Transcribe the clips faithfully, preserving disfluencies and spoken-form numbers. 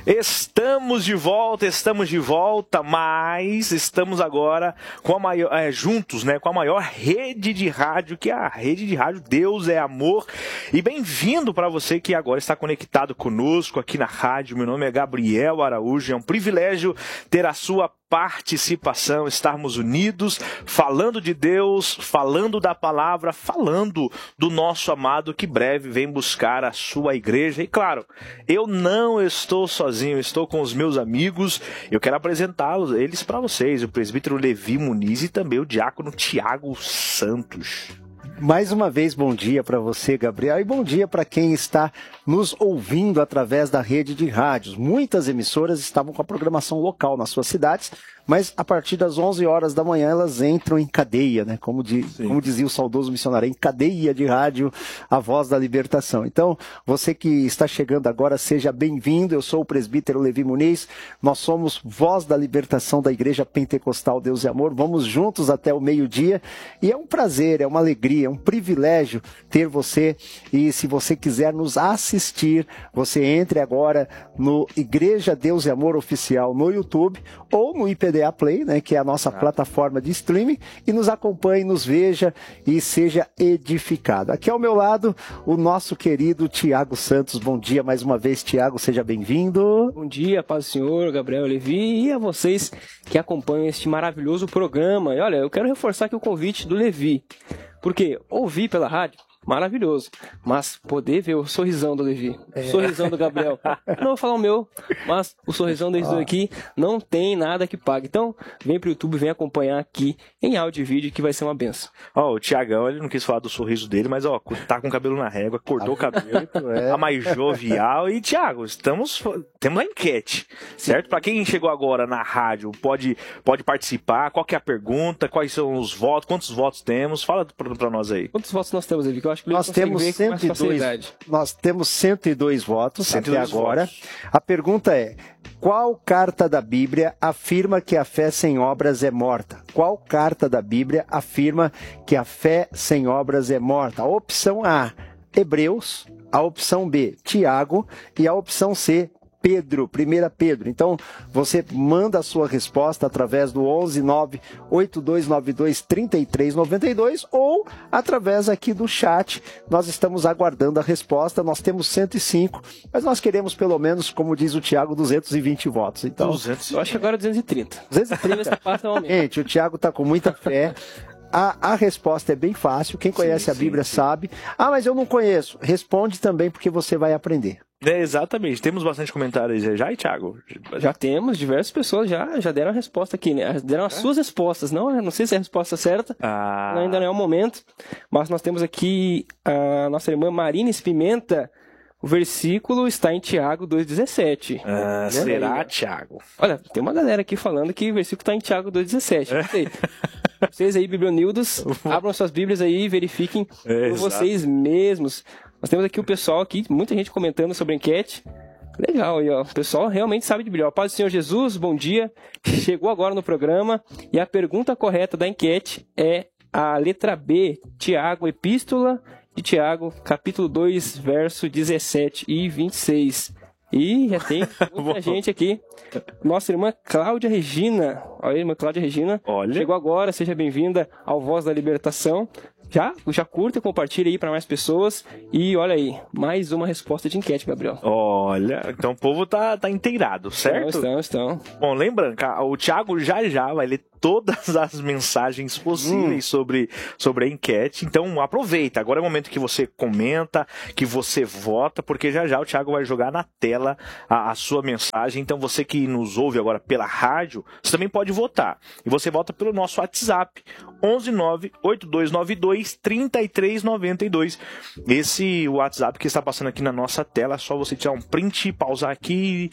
Estamos de volta, estamos de volta, mas estamos agora com a maior, é, juntos, né, com a maior rede de rádio, que é a rede de rádio Deus é Amor. E bem-vindo para você que agora está conectado conosco aqui na rádio. Meu nome é Gabriel Araújo, é um privilégio ter a sua participação, estarmos unidos, falando de Deus, falando da palavra, falando do nosso amado que breve vem buscar a sua igreja. E claro, eu não estou sozinho, estou com os meus amigos. Eu quero apresentá-los, eles para vocês, o presbítero Levi Muniz e também o diácono Tiago Santos. Mais uma vez, bom dia para você, Gabriel, e bom dia para quem está nos ouvindo através da rede de rádios. Muitas emissoras estavam com a programação local nas suas cidades, mas a partir das onze horas da manhã elas entram em cadeia, né? Como, de, como dizia o saudoso missionário, em cadeia de rádio, a voz da libertação. Então, você que está chegando agora, seja bem-vindo. Eu sou o presbítero Levi Muniz, nós somos voz da libertação da Igreja Pentecostal Deus e Amor. Vamos juntos até o meio-dia e é um prazer, é uma alegria, é um privilégio ter você. E se você quiser nos assistir, você entre agora no Igreja Deus e Amor Oficial no YouTube ou no I P D A Play, né, que é a nossa ah. plataforma de streaming, e nos acompanhe, nos veja e seja edificado. Aqui ao meu lado, o nosso querido Tiago Santos. Bom dia mais uma vez, Tiago, seja bem-vindo. Bom dia, paz do Senhor, Gabriel Levi, e a vocês que acompanham este maravilhoso programa. E olha, eu quero reforçar aqui o convite do Levi, porque ouvir pela rádio, maravilhoso, mas poder ver o sorrisão do Levi, é. o sorrisão do Gabriel, não vou falar o meu, mas o sorrisão deles dois aqui não tem nada que pague. Então, vem pro YouTube, vem acompanhar aqui em áudio e vídeo que vai ser uma benção. Ó, o Tiagão, ele não quis falar do sorriso dele, mas ó, tá com o cabelo na régua, cortou o cabelo, tá mais jovial. E Tiago, estamos, temos uma enquete, certo? Para quem chegou agora na rádio, pode, pode participar. Qual que é a pergunta? Quais são os votos? Quantos votos temos? Fala pra nós aí. Quantos votos nós temos, Levi? Que Nós temos, cento e dois, nós temos cento e dois votos cento e dois até agora. Votos. A pergunta é: qual carta da Bíblia afirma que a fé sem obras é morta? Qual carta da Bíblia afirma que a fé sem obras é morta? A opção A, Hebreus. A opção B, Tiago. E a opção C, Pedro, primeira Pedro. Então, você manda a sua resposta através do onze nove oito dois nove dois três três nove dois ou através aqui do chat. Nós estamos aguardando a resposta. Nós temos cento e cinco, mas nós queremos pelo menos, como diz o Tiago, duzentos e vinte votos. Então, duzentos, eu acho que agora é duzentos e trinta. duzentos e trinta. Gente, o Tiago está com muita fé. A, a resposta é bem fácil. Quem conhece sim, a Bíblia sim, sim. sabe. Ah, mas eu não conheço. Responde também, porque você vai aprender. É, exatamente. Temos bastante comentários já, e Thiago? Já temos, diversas pessoas já, já deram a resposta aqui, né? Deram as é? suas respostas. Não, não sei se é a resposta certa, ah. ainda não é o momento, mas nós temos aqui a nossa irmã Marina Pimenta. O versículo está em Tiago dois dezessete. Ah, será, aí, Tiago? Olha, tem uma galera aqui falando que o versículo está em Tiago dois dezessete. Não sei. Vocês aí, biblionildos, abram suas Bíblias aí e verifiquem é, por vocês mesmos. Nós temos aqui o pessoal aqui, muita gente comentando sobre a enquete. Legal aí, ó. O pessoal realmente sabe de Bíblia. Paz do Senhor Jesus, bom dia. Chegou agora no programa e a pergunta correta da enquete é a letra B, Tiago, Epístola de Tiago, capítulo dois, verso dezessete e vinte e seis. E já tem muita gente aqui. Nossa irmã Cláudia Regina. Olha, irmã Cláudia Regina. Olha. Chegou agora, seja bem-vinda ao Voz da Libertação. Já, já curta e compartilha aí para mais pessoas. E olha aí, mais uma resposta de enquete, Gabriel. Olha, então o povo tá, tá inteirado, certo? Estão, estão. Bom, lembrando, o Thiago já já vai ler todas as mensagens possíveis hum. sobre, sobre a enquete. Então aproveita, agora é o momento que você comenta, que você vota, porque já já o Thiago vai jogar na tela a, a sua mensagem. Então você que nos ouve agora pela rádio, você também pode votar. E você vota pelo nosso WhatsApp, onze nove oito dois nove dois três três nove dois. Esse WhatsApp que está passando aqui na nossa tela, é só você tirar um print, pausar aqui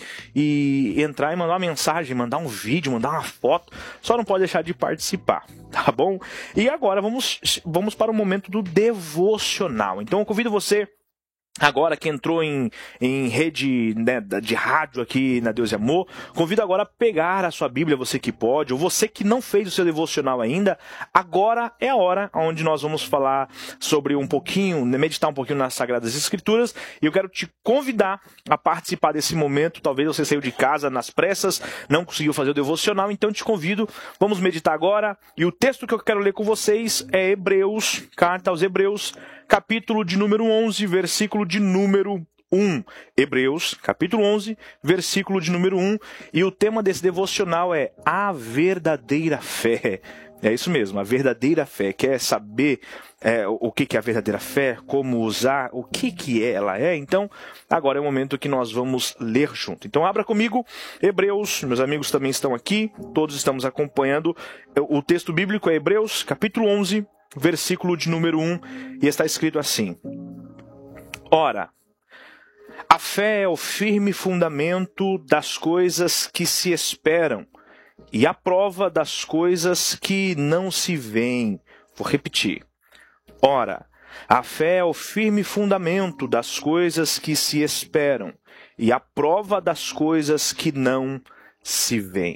e entrar e mandar uma mensagem, mandar um vídeo, mandar uma foto. Só não pode deixar de participar, tá bom? E agora vamos, vamos para o momento do devocional. Então eu convido você agora que entrou em, em rede, né, de rádio aqui na Deus e Amor, convido agora a pegar a sua Bíblia, você que pode, ou você que não fez o seu devocional ainda, agora é a hora onde nós vamos falar sobre um pouquinho, meditar um pouquinho nas Sagradas Escrituras, e eu quero te convidar a participar desse momento. Talvez você saiu de casa nas pressas, não conseguiu fazer o devocional, então te convido, vamos meditar agora, e o texto que eu quero ler com vocês é Hebreus, carta aos Hebreus, capítulo de número onze, versículo de número um. Hebreus, capítulo onze, versículo de número um. E o tema desse devocional é a verdadeira fé. É isso mesmo, a verdadeira fé. Quer saber é, o que é a verdadeira fé? Como usar? O que, que ela é? Então, agora é o momento que nós vamos ler junto. Então, abra comigo Hebreus. Meus amigos também estão aqui. Todos estamos acompanhando. O texto bíblico é Hebreus, capítulo onze, versículo de número um, e está escrito assim: Ora, a fé é o firme fundamento das coisas que se esperam e a prova das coisas que não se veem. Vou repetir. Ora, a fé é o firme fundamento das coisas que se esperam e a prova das coisas que não se veem.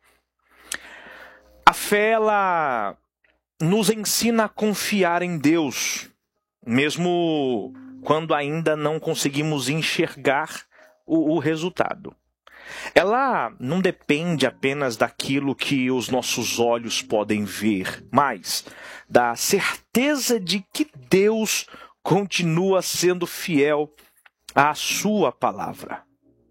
A fé, ela nos ensina a confiar em Deus, mesmo quando ainda não conseguimos enxergar o, o resultado. Ela não depende apenas daquilo que os nossos olhos podem ver, mas da certeza de que Deus continua sendo fiel à sua palavra.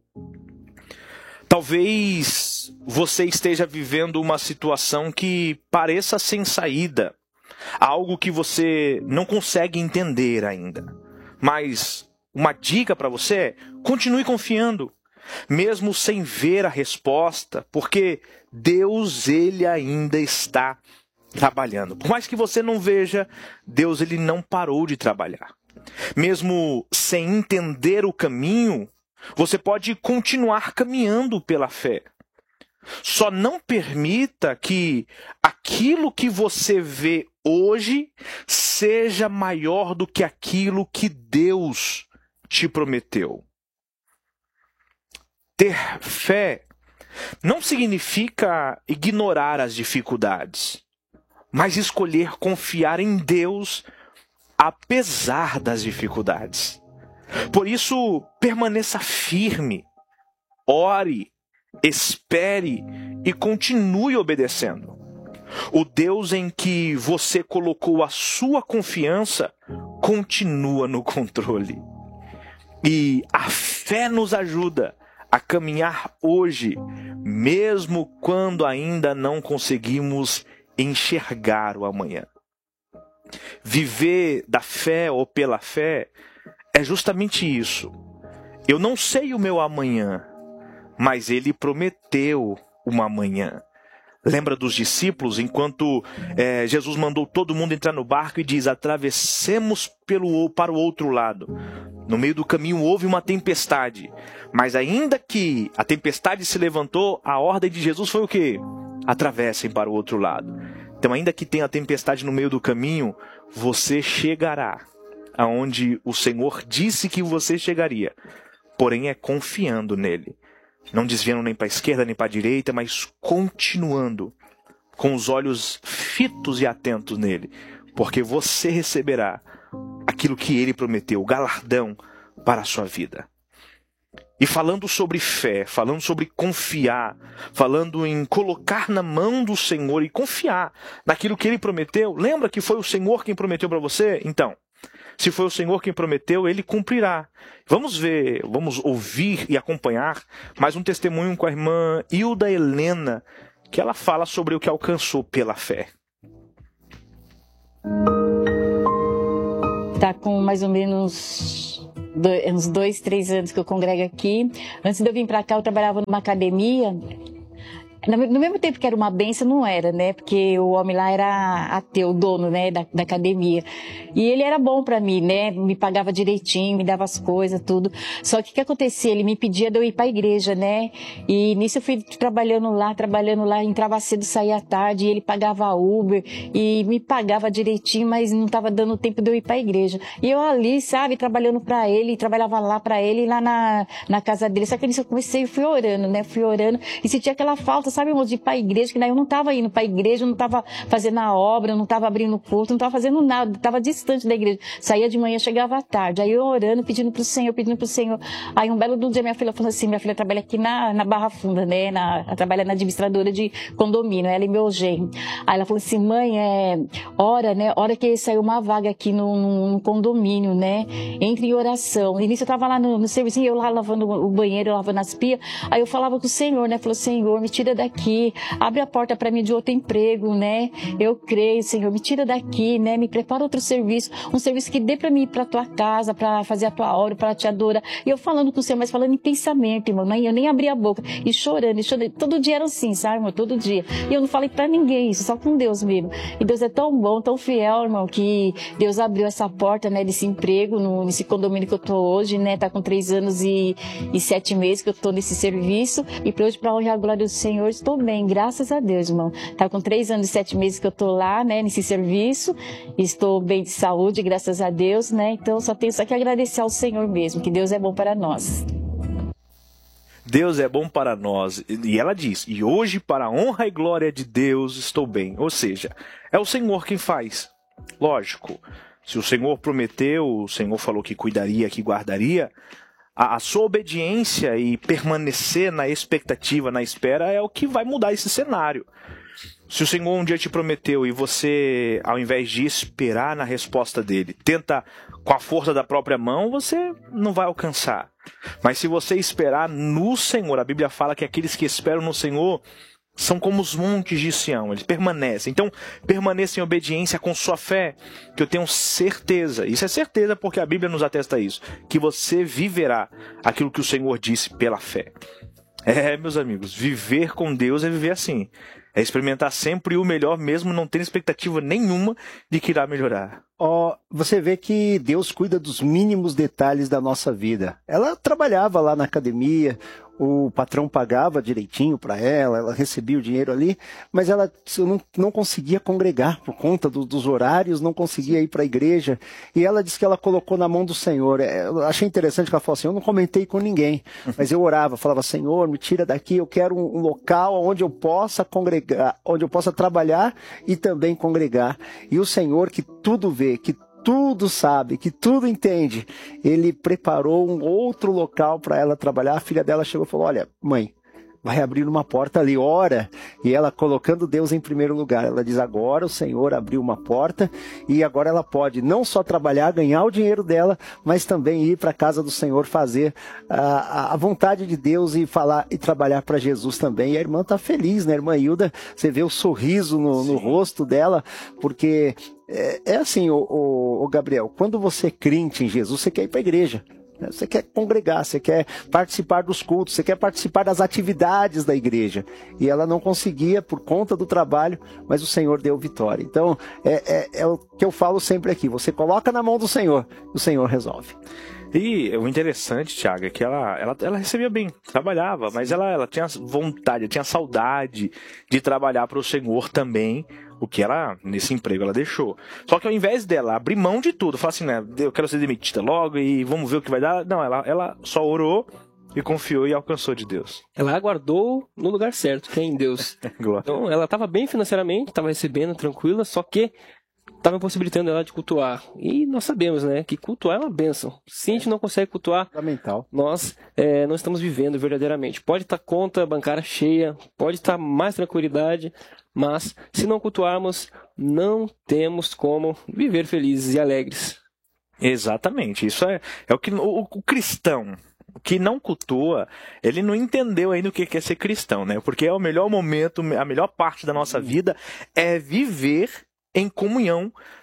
Talvez você esteja vivendo uma situação que pareça sem saída, algo que você não consegue entender ainda. Mas uma dica para você é: continue confiando, mesmo sem ver a resposta, porque Deus, ele ainda está trabalhando. Por mais que você não veja, Deus, ele não parou de trabalhar. Mesmo sem entender o caminho, você pode continuar caminhando pela fé. Só não permita que aquilo que você vê hoje seja maior do que aquilo que Deus te prometeu. Ter fé não significa ignorar as dificuldades, mas escolher confiar em Deus apesar das dificuldades. Por isso, permaneça firme, ore, espere e continue obedecendo. O Deus em que você colocou a sua confiança continua no controle. E a fé nos ajuda a caminhar hoje, mesmo quando ainda não conseguimos enxergar o amanhã. Viver da fé ou pela fé é justamente isso. Eu não sei o meu amanhã, mas ele prometeu uma amanhã. Lembra dos discípulos, enquanto é, Jesus mandou todo mundo entrar no barco e diz: atravessemos pelo, para o outro lado. No meio do caminho houve uma tempestade, mas ainda que a tempestade se levantou, a ordem de Jesus foi o quê? Atravessem para o outro lado. Então, ainda que tenha tempestade no meio do caminho, você chegará aonde o Senhor disse que você chegaria, porém é confiando nele. Não desviando nem para a esquerda nem para a direita, mas continuando com os olhos fitos e atentos nele, porque você receberá aquilo que ele prometeu, o galardão para a sua vida. E falando sobre fé, falando sobre confiar, falando em colocar na mão do Senhor e confiar naquilo que ele prometeu, lembra que foi o Senhor quem prometeu para você? Então, se foi o Senhor quem prometeu, ele cumprirá. Vamos ver, vamos ouvir e acompanhar mais um testemunho com a irmã Hilda Helena, que ela fala sobre o que alcançou pela fé. Está com mais ou menos dois, uns dois, três anos que eu congrego aqui. Antes de eu vir para cá, eu trabalhava numa academia. No mesmo tempo que era uma benção, não era, né? Porque o homem lá era ateu, o dono, né, da, da academia. E ele era bom pra mim, né? Me pagava direitinho, me dava as coisas, tudo. Só que o que acontecia? Ele me pedia de eu ir pra igreja, né? E nisso eu fui trabalhando lá, trabalhando lá, entrava cedo, saía à tarde, e ele pagava Uber e me pagava direitinho, mas não tava dando tempo de eu ir pra igreja. E eu ali, sabe, trabalhando pra ele, trabalhava lá pra ele, lá na, na casa dele. Só que nisso eu comecei, fui orando, né? Fui orando e sentia aquela falta, sabe, irmão, de ir pra igreja, que daí eu não tava indo pra igreja, eu não tava fazendo a obra, eu não tava abrindo o culto, não tava fazendo nada, tava distante da igreja. Saía de manhã, chegava à tarde. Aí eu orando, pedindo pro Senhor, pedindo pro Senhor. Aí um belo dia minha filha falou assim, minha filha trabalha aqui na, na Barra Funda, né? Na, ela trabalha na administradora de condomínio, ela e meu genro. Aí ela falou assim, mãe, é, ora, né? Hora que saiu uma vaga aqui no, no, no condomínio, né? Entre em oração. E nisso eu tava lá no, no serviço, eu lá lavando o banheiro, lavando as pias. Aí eu falava com o Senhor, né? Falou, Senhor, me tira daqui, abre a porta para mim de outro emprego, né? Eu creio, Senhor, me tira daqui, né? Me prepara outro serviço, um serviço que dê para mim ir para tua casa, para fazer a tua obra, para te adorar. E eu falando com o Senhor, mas falando em pensamento, irmão, eu nem abria a boca e chorando, e chorando. Todo dia era assim, sabe, irmão? Todo dia. E eu não falei para ninguém isso, só com Deus mesmo. E Deus é tão bom, tão fiel, irmão, que Deus abriu essa porta, né, desse emprego no, nesse condomínio que eu tô hoje, né? Tá com três anos e, e sete meses que eu tô nesse serviço. E para hoje, para honrar a glória do Senhor, estou bem, graças a Deus, irmão. Tá com três anos e sete meses que eu tô lá, né, nesse serviço. Estou bem de saúde, graças a Deus, né? Então só tenho só que agradecer ao Senhor mesmo, que Deus é bom para nós. Deus é bom para nós. E ela diz, e hoje para a honra e glória de Deus estou bem. Ou seja, é o Senhor quem faz. Lógico, se o Senhor prometeu, o Senhor falou que cuidaria, que guardaria, a, a sua obediência e permanecer na expectativa, na espera, é o que vai mudar esse cenário. Se o Senhor um dia te prometeu e você, ao invés de esperar na resposta dele, tenta com a força da própria mão, você não vai alcançar. Mas se você esperar no Senhor, a Bíblia fala que aqueles que esperam no Senhor são como os montes de Sião, eles permanecem. Então, permaneça em obediência com sua fé, que eu tenho certeza, isso é certeza porque a Bíblia nos atesta isso, que você viverá aquilo que o Senhor disse pela fé. É, meus amigos, viver com Deus é viver assim. É experimentar sempre o melhor, mesmo não tendo expectativa nenhuma de que irá melhorar. Oh, você vê que Deus cuida dos mínimos detalhes da nossa vida. Ela trabalhava lá na academia, o patrão pagava direitinho para ela, ela recebia o dinheiro ali, mas ela não, não conseguia congregar por conta do, dos horários, não conseguia ir para a igreja. E ela disse que ela colocou na mão do Senhor. Eu achei interessante que ela falou assim, eu não comentei com ninguém, mas eu orava, falava, Senhor, me tira daqui, eu quero um, um local onde eu possa congregar, onde eu possa trabalhar e também congregar. E o Senhor, que tudo vê, que tudo sabe, que tudo entende, ele preparou um outro local para ela trabalhar. A filha dela chegou e falou, olha, mãe, vai abrir uma porta ali, ora. E ela colocando Deus em primeiro lugar, ela diz, agora o Senhor abriu uma porta e agora ela pode não só trabalhar, ganhar o dinheiro dela, mas também ir para a casa do Senhor, fazer a, a vontade de Deus e falar e trabalhar para Jesus também. E a irmã está feliz, né, irmã Hilda? Você vê o sorriso no, no rosto dela, porque é, é assim, o, o, o Gabriel, quando você é crente em Jesus, você quer ir para a igreja. Você quer congregar, você quer participar dos cultos, você quer participar das atividades da igreja. E ela não conseguia por conta do trabalho, mas o Senhor deu vitória. Então, é, é, é o que eu falo sempre aqui. Você coloca na mão do Senhor, o Senhor resolve. E o interessante, Thiago, é que ela, ela, ela recebia bem, trabalhava, mas ela, ela tinha vontade, tinha saudade de trabalhar para o Senhor também, o que ela, nesse emprego, ela deixou. Só que ao invés dela abrir mão de tudo, falar assim, né, eu quero ser demitida logo e vamos ver o que vai dar, não, ela, ela só orou e confiou e alcançou de Deus. Ela aguardou no lugar certo, que é em Deus. Então, ela estava bem financeiramente, estava recebendo, tranquila, só que estava impossibilitando ela de cultuar. E nós sabemos, né, que cultuar é uma bênção. Se a gente não consegue cultuar, fundamental. Nós é, não estamos vivendo verdadeiramente. Pode estar conta bancária cheia, pode estar mais tranquilidade, mas se não cultuarmos, não temos como viver felizes e alegres. Exatamente. Isso é, é o que o, o cristão que não cultua, ele não entendeu ainda o que é ser cristão, né? Porque é o melhor momento, a melhor parte da nossa vida é viver em comunhão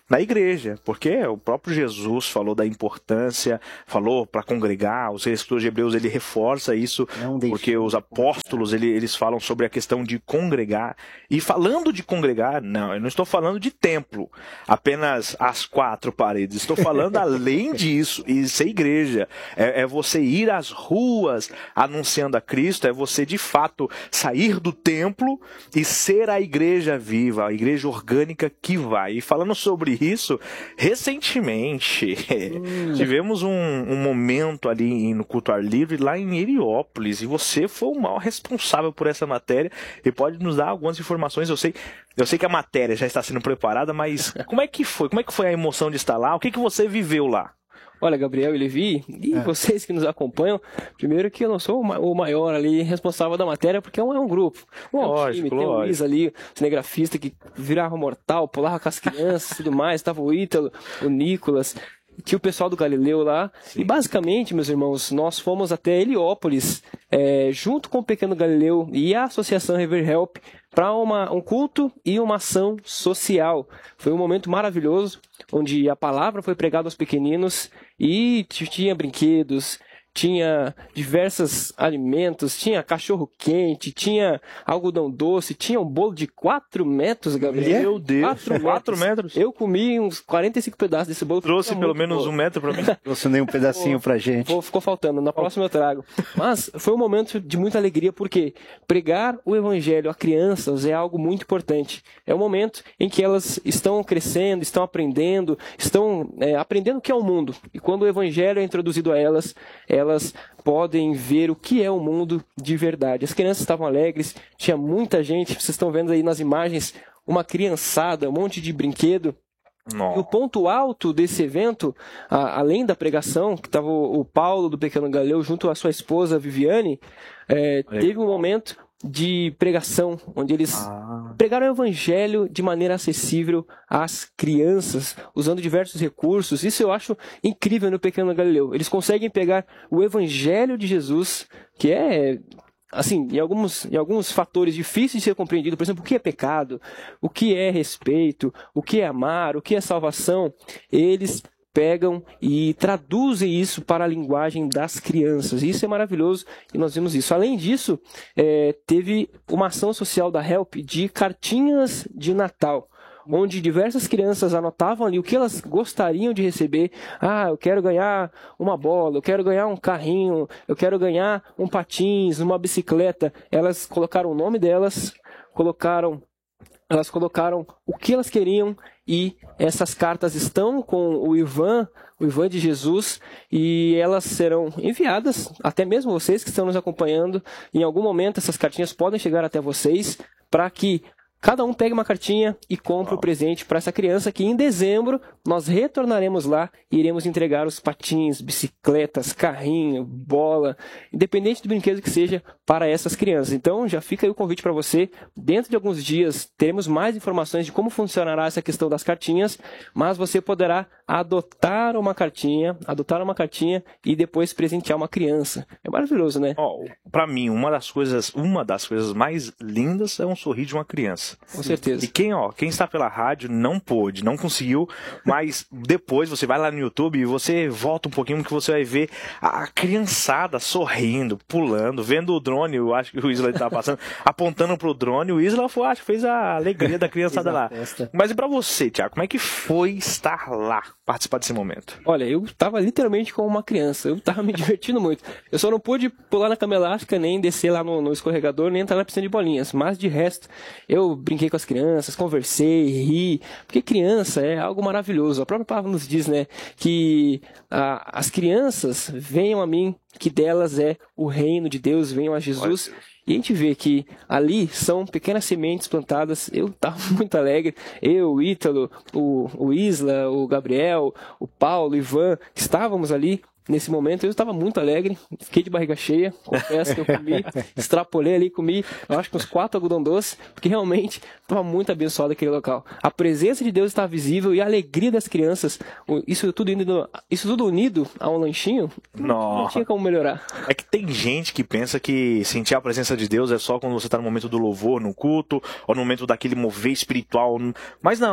na igreja, porque o próprio Jesus falou da importância, falou para congregar, os escritores de Hebreus ele reforça isso, porque os apóstolos ele, eles falam sobre a questão de congregar, e falando de congregar, não, eu não estou falando de templo, apenas as quatro paredes, estou falando além disso, e ser igreja, é, é você ir às ruas anunciando a Cristo, é você de fato sair do templo e ser a igreja viva, a igreja orgânica que vai. E falando sobre isso, recentemente hum. tivemos um, um momento ali no culto ar livre lá em Heliópolis, e você foi o maior responsável por essa matéria e pode nos dar algumas informações. Eu sei, eu sei que a matéria já está sendo preparada, mas como é que foi? Como é que foi a emoção de estar lá? O que, que você viveu lá? Olha, Gabriel e Levi, e é. vocês que nos acompanham, primeiro que eu não sou o maior ali responsável da matéria, porque é um, é um grupo. Um lógico, time, tem o Luiz ali, o cinegrafista que virava mortal, pulava com as crianças e tudo mais, estava o Ítalo, o Nicolas, tinha o pessoal do Galileu lá. Sim. E basicamente, meus irmãos, nós fomos até Heliópolis, é, junto com o Pequeno Galileu e a Associação River Help, para um culto e uma ação social. Foi um momento maravilhoso, onde a palavra foi pregada aos pequeninos e tinha brinquedos, tinha diversos alimentos, tinha cachorro quente, tinha algodão doce, tinha um bolo de quatro metros, Gabriel. Meu Deus, quatro metros. Eu comi uns quarenta e cinco pedaços desse bolo. Trouxe pelo menos bolo. um metro para mim. Trouxe nem um pedacinho pra gente. Pô, ficou faltando, na próxima eu trago. Mas foi um momento de muita alegria, porque pregar o evangelho a crianças é algo muito importante. É um momento em que elas estão crescendo, estão aprendendo, estão é, aprendendo o que é o mundo. E quando o evangelho é introduzido a elas, elas elas podem ver o que é o mundo de verdade. As crianças estavam alegres, tinha muita gente, vocês estão vendo aí nas imagens, uma criançada, um monte de brinquedo. Não. E o ponto alto desse evento, a, além da pregação, que estava o, o Paulo do Pequeno Galileu junto à sua esposa Viviane, é, teve um momento de pregação, onde eles ah. pregaram o evangelho de maneira acessível às crianças, usando diversos recursos. Isso eu acho incrível no Pequeno Galileu. Eles conseguem pegar o evangelho de Jesus, que é, assim, em alguns, em alguns fatores difíceis de ser compreendido, por exemplo, o que é pecado, o que é respeito, o que é amar, o que é salvação, eles pegam e traduzem isso para a linguagem das crianças. Isso é maravilhoso e nós vimos isso. Além disso, é, teve uma ação social da Help de cartinhas de Natal, onde diversas crianças anotavam ali o que elas gostariam de receber. Ah, eu quero ganhar uma bola, eu quero ganhar um carrinho, eu quero ganhar um patins, uma bicicleta. Elas colocaram o nome delas, colocaram... Elas colocaram o que elas queriam e essas cartas estão com o Ivan, o Ivan de Jesus, e elas serão enviadas, até mesmo vocês que estão nos acompanhando, em algum momento essas cartinhas podem chegar até vocês, para que cada um pegue uma cartinha e compre o presente para essa criança, que em dezembro nós retornaremos lá e iremos entregar os patins, bicicletas, carrinho, bola, independente do brinquedo que seja, para essas crianças. Então já fica aí o convite para você. Dentro de alguns dias teremos mais informações de como funcionará essa questão das cartinhas, mas você poderá adotar uma cartinha, adotar uma cartinha e depois presentear uma criança. É maravilhoso, né? Oh, para mim, uma das coisas, uma das coisas mais lindas é um sorriso de uma criança. Com certeza. E quem, ó, quem está pela rádio não pôde, não conseguiu, mas depois você vai lá no YouTube e você volta um pouquinho que você vai ver a criançada sorrindo, pulando, vendo o drone, eu acho que o Isla estava passando, apontando pro drone, o Isla foi, acho que fez a alegria da criançada lá. Mas e pra você, Thiago, como é que foi estar lá, participar desse momento? Olha, eu estava literalmente como uma criança, eu estava me divertindo muito. Eu só não pude pular na cama elástica, nem descer lá no, no escorregador, nem entrar na piscina de bolinhas, mas de resto, eu brinquei com as crianças, conversei, ri, porque criança é algo maravilhoso. A própria palavra nos diz, né, que a, as crianças venham a mim, que delas é o reino de Deus, venham a Jesus. E a gente vê que ali são pequenas sementes plantadas. Eu estava muito alegre. Eu, o Ítalo, o, o Isla, o Gabriel, o Paulo, o Ivan, que estávamos ali nesse momento. Eu estava muito alegre, fiquei de barriga cheia, confesso que eu comi, extrapolei ali, comi, eu acho que uns quatro algodão doce, porque realmente estava muito abençoado aquele local. A presença de Deus estava visível e a alegria das crianças, isso tudo, indo, isso tudo unido a um lanchinho, não, não tinha como melhorar. É que tem gente que pensa que sentir a presença de Deus é só quando você está no momento do louvor, no culto, ou no momento daquele mover espiritual, mas não.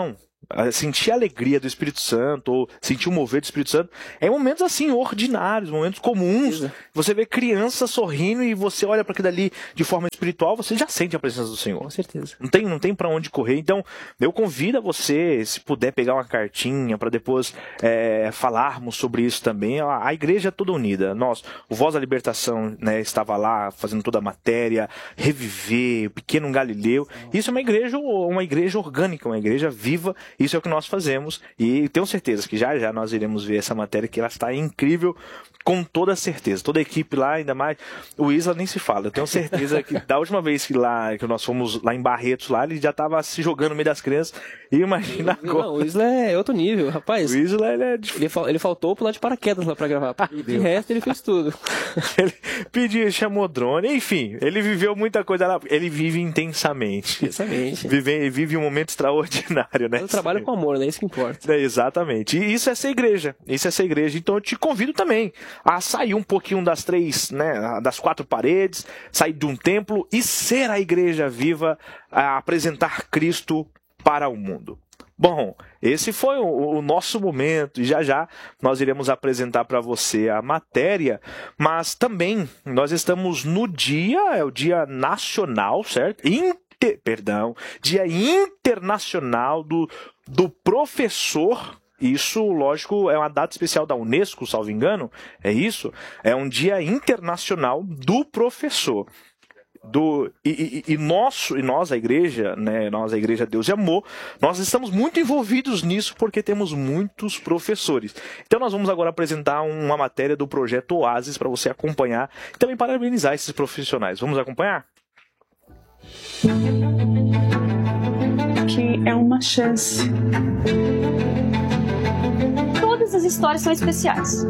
sentir a alegria do Espírito Santo, ou sentir o mover do Espírito Santo, é em momentos assim, ordinários, momentos comuns. Você vê criança sorrindo e você olha para aquilo ali de forma espiritual, você já sente a presença do Senhor. Com certeza. Não tem, não tem para onde correr. Então, eu convido a você, se puder pegar uma cartinha para depois é, falarmos sobre isso também. A, a igreja é toda unida. Nós, o Voz da Libertação, né, estava lá fazendo toda a matéria, Reviver, o Pequeno Galileu. Isso é uma igreja, uma igreja orgânica, uma igreja viva. Isso é o que nós fazemos. E tenho certeza que já já nós iremos ver essa matéria, que ela está incrível, com toda certeza. Toda a equipe lá, ainda mais o Isla nem se fala. Eu tenho certeza que da última vez que, lá, que nós fomos lá em Barretos, lá, ele já estava se jogando no meio das crianças. E imagina agora. Não, o Isla é outro nível, rapaz. O Isla, ele é difícil. Ele, fal, ele faltou pular de paraquedas lá pra gravar. De resto, ele fez tudo. Ele pediu, chamou drone, enfim, ele viveu muita coisa lá. Ele vive intensamente. Intensamente. Vive, vive um momento extraordinário, né? Eu trabalho com amor, né? Isso que importa. É, exatamente. E isso é ser igreja. Isso é ser igreja. Então eu te convido também a sair um pouquinho das três, né, das quatro paredes, sair de um templo e ser a igreja viva, a apresentar Cristo para o mundo. Bom, esse foi o, o nosso momento e já já nós iremos apresentar para você a matéria, mas também nós estamos no dia, é o dia nacional, certo? Inter, perdão, dia internacional do, do professor. Isso, lógico, é uma data especial da Unesco, salvo engano, é isso? É um dia internacional do professor. Do, e, e, e, nosso, e nós, a igreja, né, nós, a igreja Deus e Amor, nós estamos muito envolvidos nisso porque temos muitos professores. Então nós vamos agora apresentar uma matéria do projeto Oasis para você acompanhar e também parabenizar esses profissionais. Vamos acompanhar? Que é uma chance. Todas as histórias são especiais.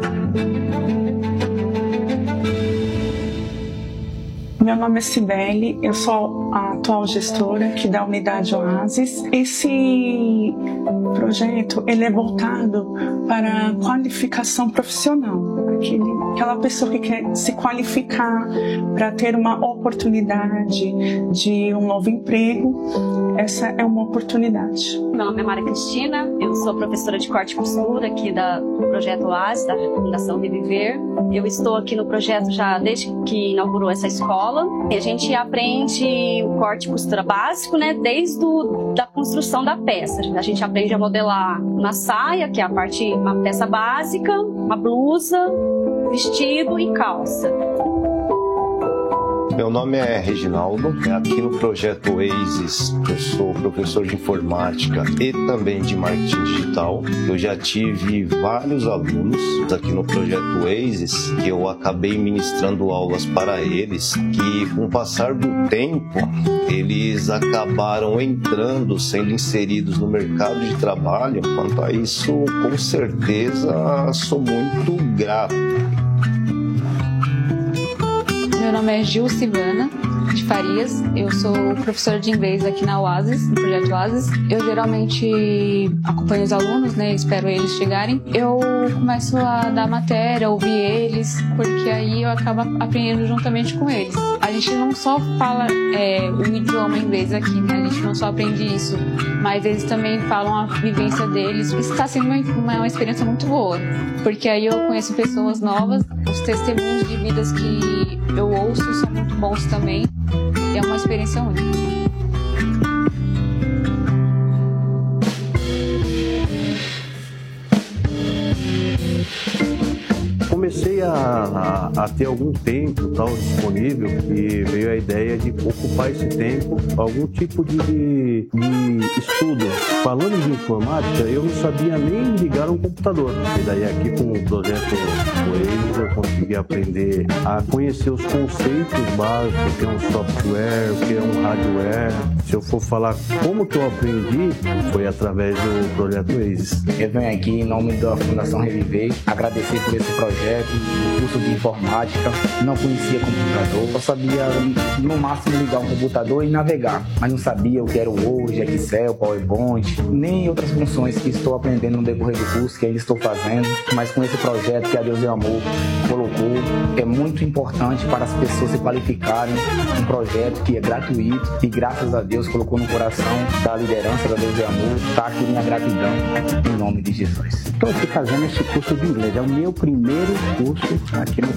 Meu nome é Cibele, eu sou a atual gestora aqui da unidade Oasis. Esse projeto ele é voltado para a qualificação profissional. Aquele, aquela pessoa que quer se qualificar para ter uma oportunidade de um novo emprego, essa é uma oportunidade. Meu nome é Maria Cristina, eu sou professora de corte e costura aqui da, do projeto Oasis, da Fundação Reviver. Eu estou aqui no projeto já desde que inaugurou essa escola. E a gente aprende o corte e costura básico, né, desde do, da construção da peça. A gente aprende a modelar uma saia, que é a parte, uma peça básica, uma blusa, vestido e calça. Meu nome é Reginaldo, aqui no projeto Oasis eu sou professor de informática e também de marketing digital. Eu já tive vários alunos aqui no projeto Oasis que eu acabei ministrando aulas para eles, que com o passar do tempo eles acabaram entrando, sendo inseridos no mercado de trabalho. Quanto a isso, com certeza sou muito grato. Meu nome é Gil Silvana de Farias, eu sou professora de inglês aqui na Oasis, no projeto Oasis. Eu geralmente acompanho os alunos, né, espero eles chegarem. Eu começo a dar matéria, ouvir eles, porque aí eu acabo aprendendo juntamente com eles. A gente não só fala é, o idioma inglês aqui, né, a gente não só aprende isso, mas eles também falam a vivência deles. Isso está sendo uma, uma experiência muito boa, porque aí eu conheço pessoas novas, os testemunhos de vidas que eu ouço são muito bons também. É uma experiência única. Comecei a, a, a ter algum tempo tal disponível e veio a ideia de ocupar esse tempo algum tipo de, de estudo. Falando de informática, eu não sabia nem ligar um computador. E daí aqui com o projeto Oasis eu consegui aprender a conhecer os conceitos básicos, o que é um software, o que é um hardware. Se eu for falar como que eu aprendi, foi através do projeto Oasis. Eu venho aqui em nome da Fundação Reviver agradecer por esse projeto, o curso de informática. Não conhecia computador, só sabia no máximo ligar um computador e navegar, mas não sabia o que era o Word, Excel, PowerPoint, nem outras funções que estou aprendendo no decorrer do curso que ainda estou fazendo. Mas com esse projeto que a Deus e Amor colocou, é muito importante para as pessoas se qualificarem, um projeto que é gratuito e graças a Deus Deus colocou no coração da liderança da Deus e Amor, está aqui minha gratidão, em nome de Jesus. Estou aqui fazendo esse curso de inglês, é o meu primeiro curso aqui no